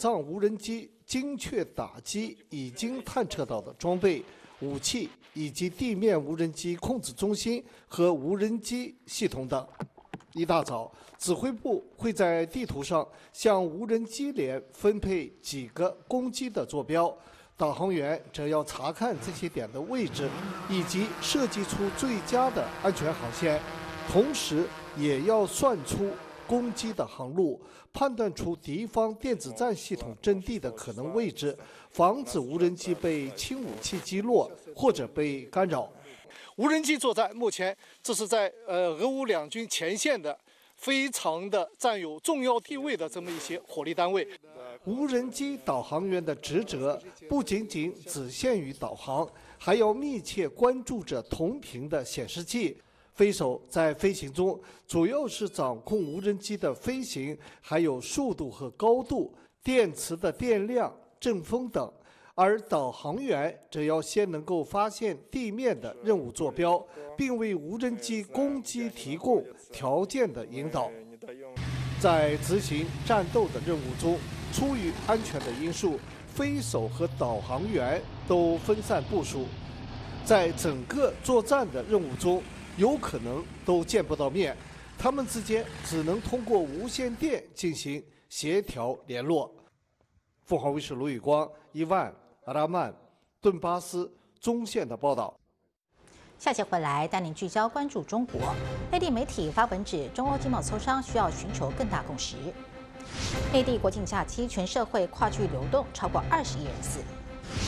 障无人机精确打击已经探测到的装备、武器以及地面无人机控制中心和无人机系统等。一大早，指挥部会在地图上向无人机连分配几个攻击的坐标，导航员则要查看这些点的位置，以及设计出最佳的安全航线，同时也要算出攻击的航路，判断出敌方电子战系统阵地的可能位置，防止无人机被轻武器击落或者被干扰。无人机作战目前这是在俄乌两军前线的非常的占有重要地位的这么一些火力单位。无人机导航员的职责不仅仅只限于导航，还要密切关注着同频的显示器。飞手在飞行中主要是掌控无人机的飞行，还有速度和高度、电池的电量、阵风等，而导航员则要先能够发现地面的任务坐标，并为无人机攻击提供条件的引导。在执行战斗的任务中，出于安全的因素，飞手和导航员都分散部署，在整个作战的任务中有可能都见不到面，他们之间只能通过无线电进行协调联络。凤凰卫视卢宇光、伊万、阿拉曼、顿巴斯、中线的报道。 下节回来带您聚焦关注中国。内地媒体发文指，中欧经贸磋商需要寻求更大共识。内地国庆假期，全社会跨区流动超过20亿人次。